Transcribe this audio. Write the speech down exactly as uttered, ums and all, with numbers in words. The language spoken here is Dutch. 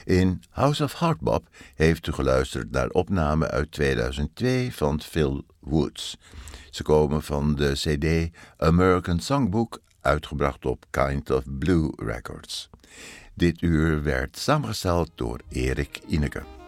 In House of Hardbop heeft u geluisterd naar opname uit tweeduizend twee van Phil Woods. Ze komen van de cd American Songbook, uitgebracht op Kind of Blue Records. Dit uur werd samengesteld door Erik Ineke.